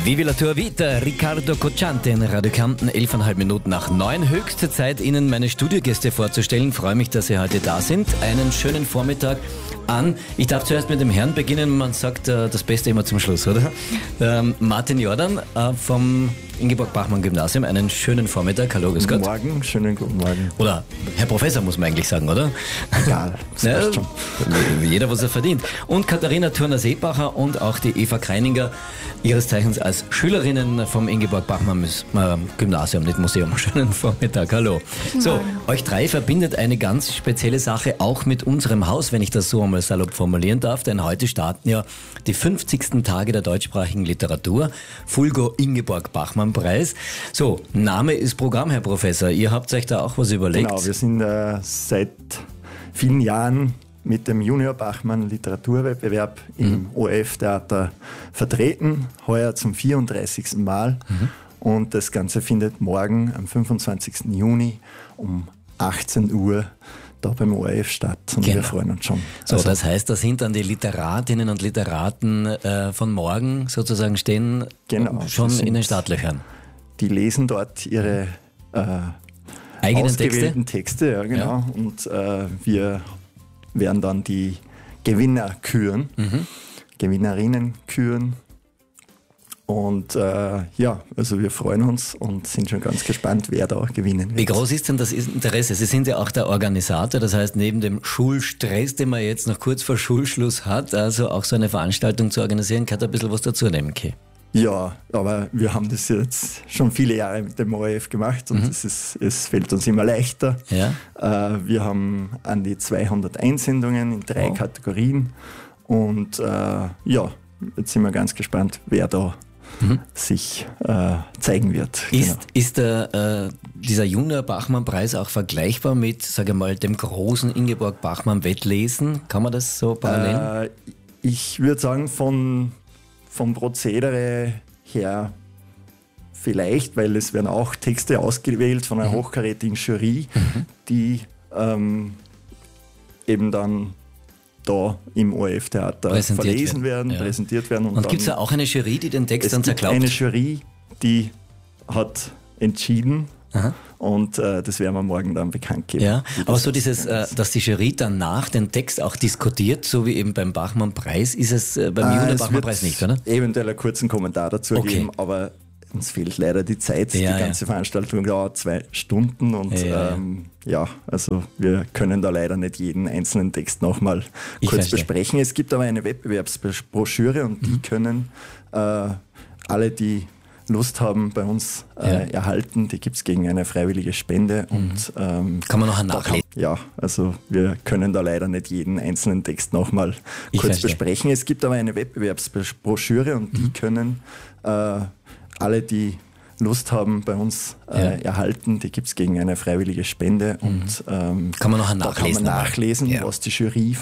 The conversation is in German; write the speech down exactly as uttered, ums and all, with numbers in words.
Vivi la tua vita, Riccardo Cocciante in Radio Kärnten, elfeinhalb Minuten nach neun. Höchste Zeit, Ihnen meine Studiogäste vorzustellen. Freue mich, dass Sie heute da sind. Einen schönen Vormittag an. Ich darf zuerst mit dem Herrn beginnen. Man sagt äh, das Beste immer zum Schluss, oder? Ähm, Martin Jordan äh, vom Ingeborg-Bachmann-Gymnasium. Einen schönen Vormittag. Hallo, grüß Gott. Guten Morgen, schönen guten Morgen. Oder Herr Professor, muss man eigentlich sagen, oder? Egal, das Ja, passt schon. jeder, was er verdient. Und Katharina Thurner-Seebacher und auch die Eva Kreininger, ihres Zeichens als Schülerinnen vom Ingeborg-Bachmann-Gymnasium, nicht Museum. Schönen Vormittag, hallo. So, euch drei verbindet eine ganz spezielle Sache, auch mit unserem Haus, wenn ich das so einmal salopp formulieren darf, denn heute starten ja die fünfzigsten Tage der deutschsprachigen Literatur, Fulgo Ingeborg-Bachmann-Preis. So, Name ist Programm, Herr Professor. Ihr habt euch da auch was überlegt? Genau, wir sind äh, seit vielen Jahren mit dem Junior Bachmann Literaturwettbewerb im mhm. O R F-Theater vertreten, heuer zum vierunddreißigsten Mal. Mhm. Und das Ganze findet morgen am fünfundzwanzigsten Juni um achtzehn Uhr da beim O R F statt. Und genau. Wir freuen uns schon. So, also, das heißt, da sind dann die Literatinnen und Literaten äh, von morgen sozusagen stehen genau, schon in den Startlöchern. Die lesen dort ihre äh, eigenen ausgewählten Texte, Texte ja, genau. Ja. Und äh, wir werden dann die Gewinner küren, mhm. Gewinnerinnen küren. Und äh, ja, also wir freuen uns und sind schon ganz gespannt, wer da gewinnen wird. Wie groß ist denn das Interesse? Sie sind ja auch der Organisator, das heißt, neben dem Schulstress, den man jetzt noch kurz vor Schulschluss hat, also auch so eine Veranstaltung zu organisieren, kann da ein bisschen was dazu nehmen, okay? Ja, aber wir haben das jetzt schon viele Jahre mit dem O R F gemacht und mhm. es, ist, es fällt uns immer leichter. Ja. Äh, wir haben an die zweihundert Einsendungen in drei oh. Kategorien und äh, ja, jetzt sind wir ganz gespannt, wer da mhm. sich äh, zeigen wird. Ist, genau. ist der, äh, dieser Junior-Bachmann-Preis auch vergleichbar mit, sage mal, dem großen Ingeborg-Bachmann-Wettlesen? Kann man das so parallel? Äh, ich würde sagen, von Vom Prozedere her vielleicht, weil es werden auch Texte ausgewählt von einer mhm. hochkarätigen Jury, mhm. die ähm, eben dann da im O R F-Theater verlesen werden, werden ja. präsentiert werden. Und, und gibt es da auch eine Jury, die den Text es dann gibt zerklaubt? Eine Jury, die hat entschieden. Aha. Und äh, das werden wir morgen dann bekannt geben. Ja, aber so dieses, äh, dass die Jury danach den Text auch diskutiert, so wie eben beim Bachmann-Preis, ist es äh, beim äh, Junior-Bachmann-Preis nicht, oder? Eventuell einen kurzen Kommentar dazu okay. geben, aber uns fehlt leider die Zeit. Ja, die ganze ja. Veranstaltung dauert zwei Stunden und ja, ähm, ja, also wir können da leider nicht jeden einzelnen Text nochmal kurz verstehe. besprechen. Es gibt aber eine Wettbewerbsbroschüre und die mhm. können äh, alle, die Lust haben, bei uns äh, ja. erhalten. Die gibt es gegen eine freiwillige Spende. Mhm. Und, ähm, kann man noch nachlesen? Ja, also wir können da leider nicht jeden einzelnen Text nochmal kurz verstehe. besprechen. Es gibt aber eine Wettbewerbsbroschüre und die mhm. können äh, alle, die Lust haben, bei uns äh, ja. erhalten. Die gibt es gegen eine freiwillige Spende. Mhm. Und ähm, kann man noch da nachlesen? kann man nachlesen, ja. was die Jury